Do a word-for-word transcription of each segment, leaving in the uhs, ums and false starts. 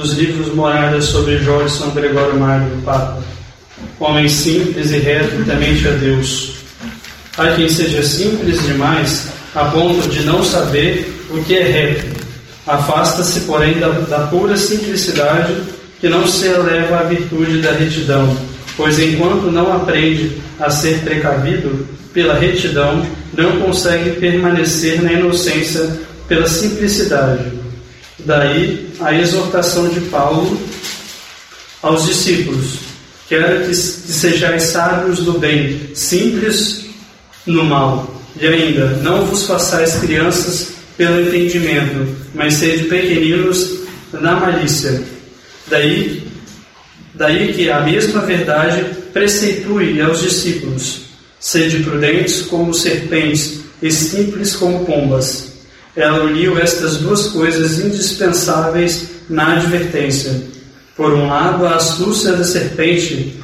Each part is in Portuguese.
dos livros Moradas sobre Jorge São Gregório Magno, Papa. Homem simples e reto, temente a Deus. Há quem seja simples demais, a ponto de não saber o que é reto. Afasta-se, porém, da, da pura simplicidade, que não se eleva à virtude da retidão, pois enquanto não aprende a ser precavido pela retidão, não consegue permanecer na inocência pela simplicidade. Daí a exortação de Paulo aos discípulos: quero que, que sejais sábios do bem, simples no mal, e ainda, não vos façais crianças pelo entendimento, mas sede pequeninos na malícia. Daí, daí que a mesma verdade preceitue aos discípulos: sede prudentes como serpentes e simples como pombas. Ela uniu estas duas coisas indispensáveis na advertência. Por um lado, a astúcia da serpente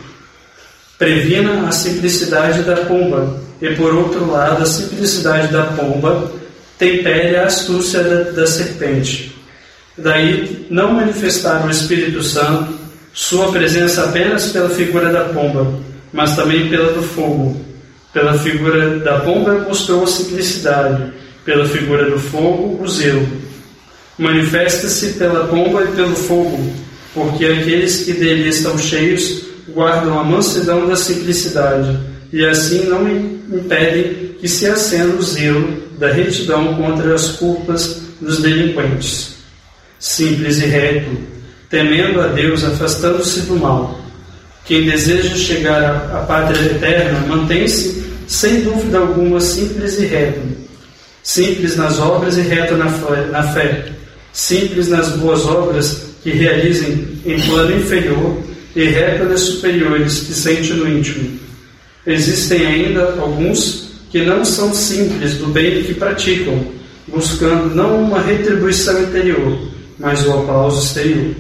previna a simplicidade da pomba, e por outro lado, a simplicidade da pomba tempere a astúcia da, da serpente. Daí, não manifestar o Espírito Santo, sua presença apenas pela figura da pomba, mas também pela do fogo. Pela figura da pomba mostrou a simplicidade, pela figura do fogo, o zelo. Manifesta-se pela pomba e pelo fogo, porque aqueles que dele estão cheios guardam a mansidão da simplicidade, e assim não impedem que se acenda o zelo da retidão contra as culpas dos delinquentes. Simples e reto, temendo a Deus, afastando-se do mal. Quem deseja chegar à pátria eterna, mantém-se, sem dúvida alguma, simples e reto. Simples nas obras e reto na fé, na fé. Simples nas boas obras que realizem em plano inferior e reto nas superiores que sente no íntimo. Existem ainda alguns que não são simples do bem que praticam, buscando não uma retribuição interior, mas o aplauso exterior.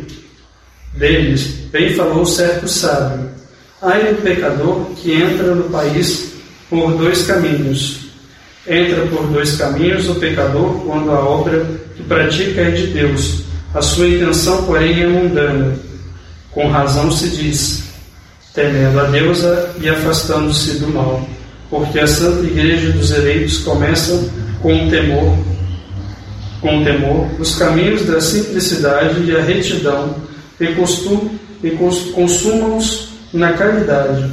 Deles, bem falou certo sábio: ai do pecador que entra no país por dois caminhos. Entra por dois caminhos o pecador quando a obra que pratica é de Deus, a sua intenção, porém, é mundana. Com razão se diz: temendo a Deus e afastando-se do mal, porque a Santa Igreja dos eleitos começa com o temor, com o temor, os caminhos da simplicidade e a retidão, e, costum, e consumam-os na caridade.